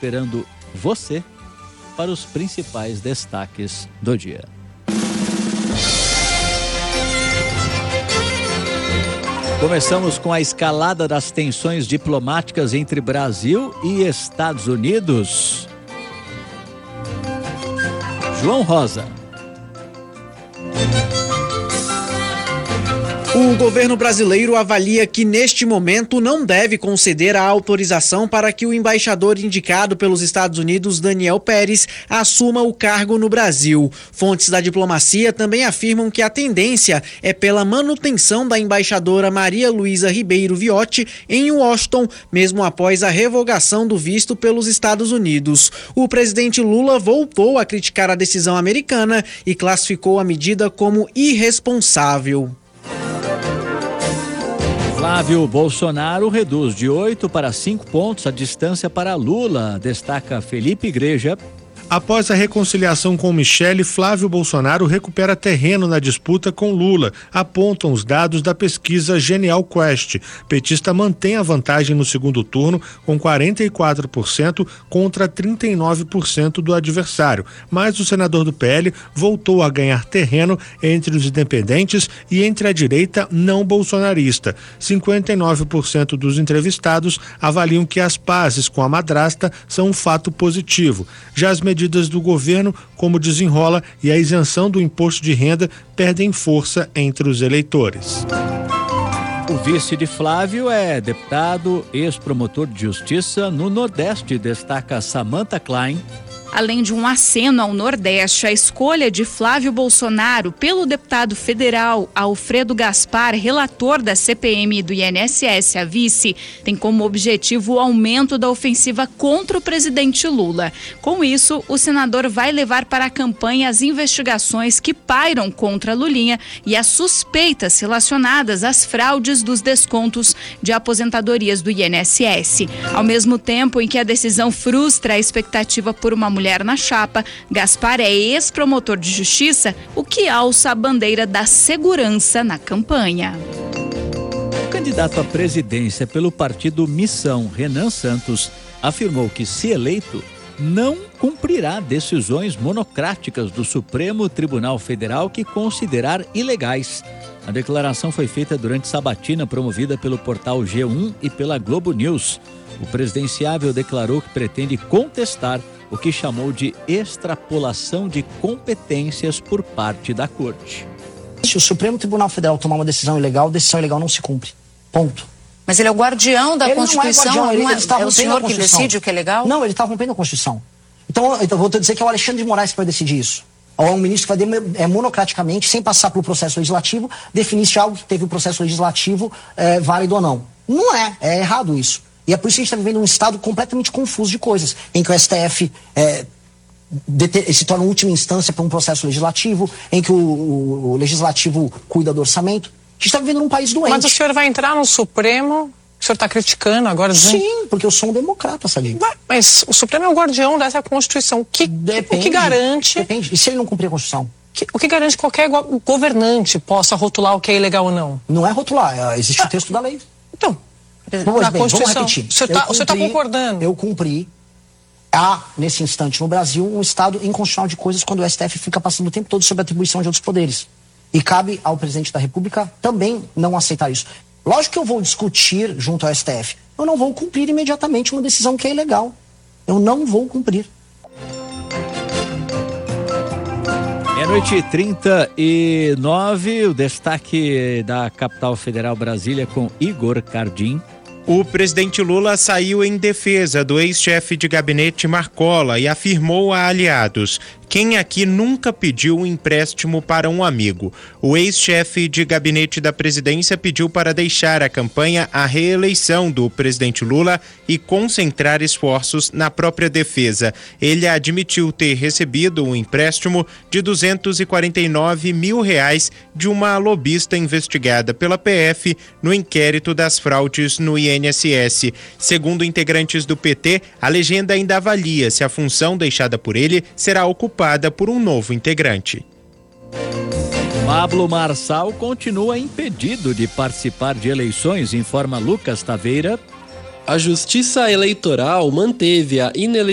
esperando você para os principais destaques do dia. Começamos com a escalada das tensões diplomáticas entre Brasil e Estados Unidos. João Rosa. O governo brasileiro avalia que neste momento não deve conceder a autorização para que o embaixador indicado pelos Estados Unidos, Daniel Pérez, assuma o cargo no Brasil. Fontes da diplomacia também afirmam que a tendência é pela manutenção da embaixadora Maria Luísa Ribeiro Viotti em Washington, mesmo após a revogação do visto pelos Estados Unidos. O presidente Lula voltou a criticar a decisão americana e classificou a medida como irresponsável. Flávio Bolsonaro reduz de 8 para 5 pontos a distância para Lula, destaca Felipe Igreja. Após a reconciliação com Michele, Flávio Bolsonaro recupera terreno na disputa com Lula, apontam os dados da pesquisa Genial Quest. Petista mantém a vantagem no segundo turno com 44% contra 39% do adversário, mas o senador do PL voltou a ganhar terreno entre os independentes e entre a direita não bolsonarista. 59% dos entrevistados avaliam que as pazes com a madrasta são um fato positivo. Já as medidas do governo, como desenrola e a isenção do imposto de renda, perdem força entre os eleitores. O vice de Flávio é deputado, ex-promotor de justiça no Nordeste, destaca Samantha Klein. Além de um aceno ao Nordeste, a escolha de Flávio Bolsonaro pelo deputado federal Alfredo Gaspar, relator da CPM e do INSS, a vice, tem como objetivo o aumento da ofensiva contra o presidente Lula. Com isso, o senador vai levar para a campanha as investigações que pairam contra Lulinha e as suspeitas relacionadas às fraudes dos descontos de aposentadorias do INSS. Ao mesmo tempo em que a decisão frustra a expectativa por uma mulher na chapa, Gaspar é ex-promotor de justiça, o que alça a bandeira da segurança na campanha. O candidato à presidência pelo partido Missão, Renan Santos, afirmou que, se eleito, não cumprirá decisões monocráticas do Supremo Tribunal Federal que considerar ilegais. A declaração foi feita durante sabatina promovida pelo portal G1 e pela Globo News. O presidenciável declarou que pretende contestar o que chamou de extrapolação de competências por parte da Corte. Se o Supremo Tribunal Federal tomar uma decisão ilegal, decisão ilegal não se cumpre. Ponto. Mas ele é o guardião da Constituição, não é o senhor que decide o que é legal? Não, ele está rompendo a Constituição. Então eu vou dizer que é o Alexandre de Moraes que vai decidir isso. Ou é um ministro que vai monocraticamente, sem passar pelo processo legislativo, definir se algo que teve o processo legislativo válido ou não. Não é errado isso. E é por isso que a gente está vivendo um estado completamente confuso de coisas, em que o STF se torna última instância para um processo legislativo, em que o legislativo cuida do orçamento. A gente está vivendo num país doente. Mas o senhor vai entrar no Supremo? O senhor está criticando agora? Sim, porque eu sou um democrata, Sadinho. Mas o Supremo é o guardião dessa Constituição. O que garante... Depende. E se ele não cumprir a Constituição? O que garante que qualquer governante possa rotular o que é ilegal ou não? Não é rotular, existe o texto da lei. Então... Vamos repetir. O senhor está concordando? Eu cumpri. Há, nesse instante, no Brasil, um estado inconstitucional de coisas quando o STF fica passando o tempo todo sobre a atribuição de outros poderes. E cabe ao presidente da República também não aceitar isso. Lógico que eu vou discutir junto ao STF. Eu não vou cumprir imediatamente uma decisão que é ilegal. Eu não vou cumprir. Meia-noite 39, o destaque da capital federal Brasília com Igor Cardim. O presidente Lula saiu em defesa do ex-chefe de gabinete Marcola e afirmou a aliados: quem aqui nunca pediu um empréstimo para um amigo? O ex-chefe de gabinete da presidência pediu para deixar a campanha à reeleição do presidente Lula e concentrar esforços na própria defesa. Ele admitiu ter recebido um empréstimo de R$249 mil de uma lobista investigada pela PF no inquérito das fraudes no INSS. Segundo integrantes do PT, a legenda ainda avalia se a função deixada por ele será ocupada por um novo integrante. Pablo Marçal continua impedido de participar de eleições, informa Lucas Taveira. A Justiça Eleitoral manteve a inelegibilidade